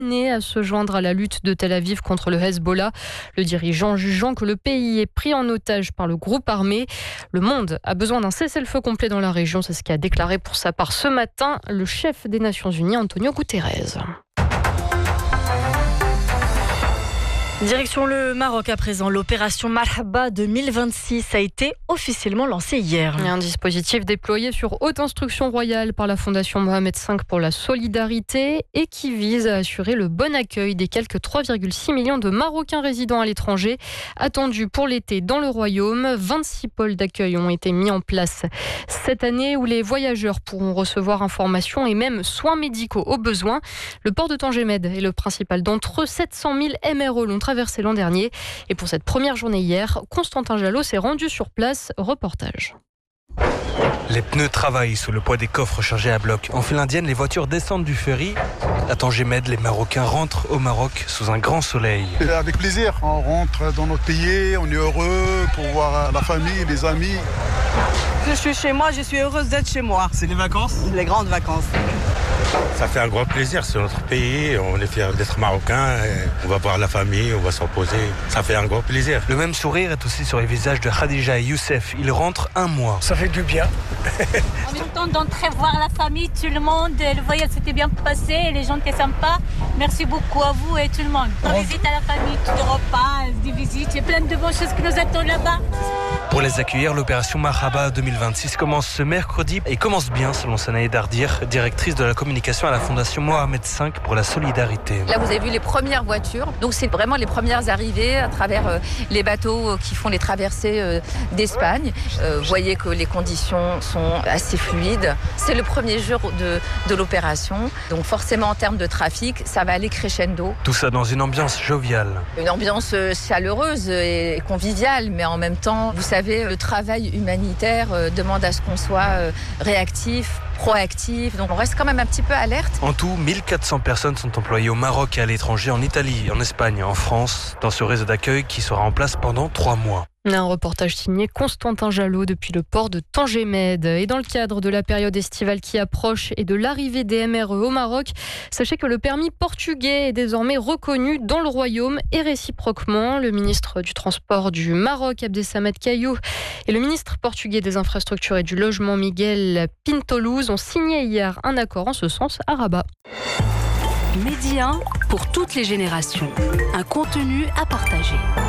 né à se joindre à la lutte de Tel Aviv contre le Hezbollah. Le dirigeant jugeant que le pays est pris en otage par le groupe armé. Le monde a besoin d'un cessez-le-feu complet dans la région. C'est ce qu'a déclaré pour sa part ce matin le chef des Nations Unies, Antonio Guterres. Direction le Maroc à présent. L'opération Marhaba 2026 a été officiellement lancée hier. Un dispositif déployé sur haute instruction royale par la Fondation Mohamed V pour la solidarité et qui vise à assurer le bon accueil des quelques 3,6 millions de Marocains résidant à l'étranger attendus pour l'été dans le royaume. 26 pôles d'accueil ont été mis en place cette année où les voyageurs pourront recevoir informations et même soins médicaux au besoin. Le port de Tangemed est le principal d'entre eux. 700 000 MRE l'ont traversé l'an dernier. Et pour cette première journée hier, Constantin Jalot s'est rendu sur place. Reportage. Les pneus travaillent sous le poids des coffres chargés à bloc. En file indienne, les voitures descendent du ferry. À Tangemed, les Marocains rentrent au Maroc sous un grand soleil. Avec plaisir, on rentre dans notre pays, on est heureux pour voir la famille, les amis. Je suis chez moi, je suis heureuse d'être chez moi. C'est les vacances ? Les grandes vacances. Ça fait un grand plaisir, c'est notre pays, on est fiers d'être marocains, on va voir la famille, on va se reposer, ça fait un grand plaisir. Le même sourire est aussi sur les visages de Khadija et Youssef, ils rentrent un mois. Ça fait du bien. On est content d'entrer voir la famille, tout le monde, le voyage s'était bien passé, les gens étaient sympas. Merci beaucoup à vous et tout le monde. On visite à la famille, tout le repas, des visites, il y a plein de bonnes choses qui nous attendent là-bas. Pour les accueillir, l'opération Marhaba 2026 commence ce mercredi et commence bien selon Sanae Dardir, directrice de la communication à la Fondation Mohamed V pour la solidarité. Là, vous avez vu les premières voitures. Donc, c'est vraiment les premières arrivées à travers les bateaux qui font les traversées d'Espagne. Vous voyez que les conditions sont assez fluides. C'est le premier jour de l'opération. Donc, forcément, en termes de trafic, ça va aller crescendo. Tout ça dans une ambiance joviale. Une ambiance chaleureuse et conviviale, mais en même temps, vous savez, le travail humanitaire demande à ce qu'on soit réactif, proactif, donc on reste quand même un petit peu alerte. En tout, 1400 personnes sont employées au Maroc et à l'étranger, en Italie, en Espagne, en France, dans ce réseau d'accueil qui sera en place pendant 3 mois. Un reportage signé Constantin Jalot depuis le port de Tangemed. Et dans le cadre de la période estivale qui approche et de l'arrivée des MRE au Maroc, sachez que le permis portugais est désormais reconnu dans le royaume et réciproquement. Le ministre du Transport du Maroc, Abdessamed Kayou, et le ministre portugais des Infrastructures et du Logement, Miguel Pintolouz, ont signé hier un accord en ce sens à Rabat. Média pour toutes les générations. Un contenu à partager.